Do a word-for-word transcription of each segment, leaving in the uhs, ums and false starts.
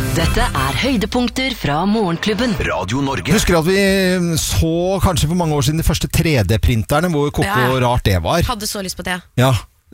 Dette er høydepunkter fra Morgenklubben. Radio Norge. Husker at vi så kanskje for mange år siden de første tre D-printerne, hvor koko Ja. rart det var. Hadde så lyst på det. Ja.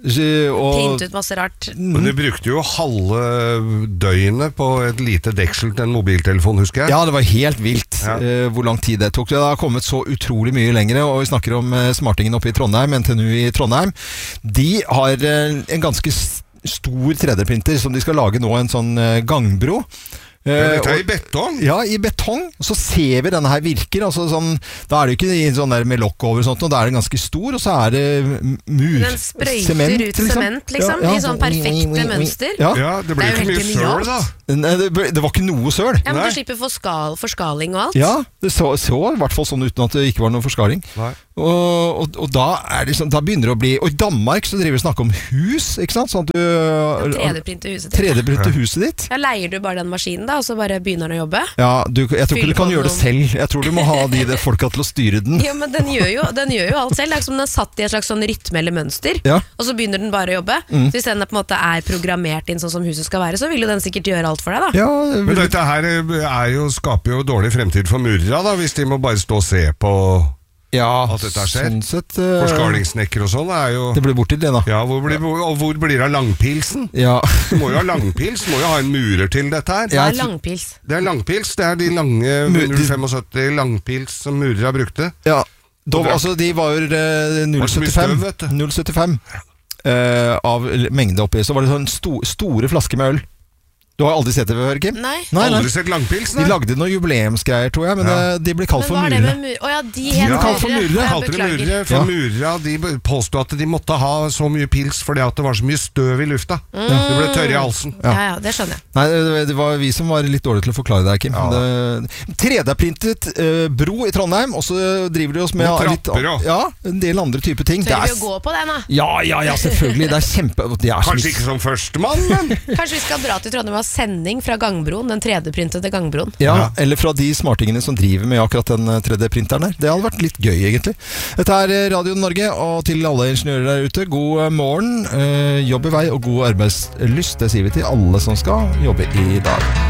Og, Print ut masse rart. Men du brukte jo halve døgnet på et lite deksel til en mobiltelefon, husker jeg. ja, det var helt vilt Ja. eh, hvor lang tid det tok. Det har kommet så utrolig mye lengre, og vi snakker om eh, smartingen oppe i Trondheim, N T N U i Trondheim. De har eh, en ganske s- stor tre D-printer som de skal lage nå, en sånn eh, gangbro. Men dette er Eh, i betong. Ja, i betong. Så ser vi denne her virker. Altså sånn, da er det jo ikke i sånn der med lokk over og sånt, og da er den ganske stor, og så er det mur. Den sprøyter sement, ut sement, liksom, i sånn perfekte mønster. Ja. Ja, det blir Det er jo ikke mye helt søl, genialt. da. Nei, det, det var ikke noe søl. Ja, men Nei. du slipper for skal, forskaling og alt. Ja, det så, så i hvert fall sånn uten at det ikke var noe forskaling. Nei. Og, og, og da er det sånn, da begynner det å bli. Og i Danmark så driver vi og snakker om hus, ikke sant? Sånn at du tre D-printe huset ditt. tre D-printer huset ditt. Da leier du bare den maskinen da, og så bare begynner den å jobbe. Ja, du, jeg tror ikke Fyll du kan på gjøre det noen- selv. Jeg tror du må ha de der folka til å styre den. Ja, men den gjør jo, den gjør jo alt selv. Det er som den er satt i et slags sånn rytme eller mønster, Ja. og så begynner den bare å jobbe. Så hvis den på en måte er programmert inn sånn som huset skal være, så vil jo den sikkert gjøre alt for deg da. Ja, Men dette her er jo, skaper jo dårlig fremtid for murere, da, hvis de må bare stå og se på ja at dette skjer. sånn sett eh, Forskalingssnekker og sånn. Er jo, Det blir borti det, da. ja, hvor blir, og hvor blir det av langpilsen? Ja. Du må jo ha langpils, du må jo ha en murer til dette her. Det Ja, er jeg tror- langpils. Det er langpils, det er de lange Mu- de- null komma syttifem langpils som murere brukte. ja. Da, altså, de var eh, null komma så mye syttifem støv, vet du. null komma syttifem eh, av mengde oppi. Så var det sånn sto, store flasker med øl. Du har aldri sett det før, Kim? Nei. Nei, nei. Aldri sett langpils, De nei. lagde noen jubileumsgreier, tror jeg, men Ja. eh, de ble kalt Men for hva er det murere. med mur... Åja, de ble heter kalt for murere. Jeg Kalte det beklager. murere, for Ja. murere de påstod at de måtte ha så mye pils fordi at det var så mye støv i lufta. De ble tørre i halsen. Ja, ja, det skjønner jeg. Nei, det, det var vi som var litt dårlige til å forklare det, Kim. Ja. Det- tre D-printet eh, bro i Trondheim, og så driver de oss med Og litt, trapper og- ja, en del andre typer ting. Det Tør vi er, å gå på den da? ja, ja, ja, selvfølgelig. Det er kjempe... Det er så Kanskje litt- ikke som førstemann, men Kanskje vi skal dra til Trondheim og ha sending fra gangbroen, den tre D-printede gangbroen. Ja, Ja. eller fra de smartingene som driver med akkurat den eh, tre D-printeren der. Det hadde vært litt gøy, egentlig. Dette er eh, Radio Norge, og til alle ingeniører der ute, god eh, morgen, eh, jobb i vei og god arbeidslyst. Det sier vi til alle som skal jobbe i dag.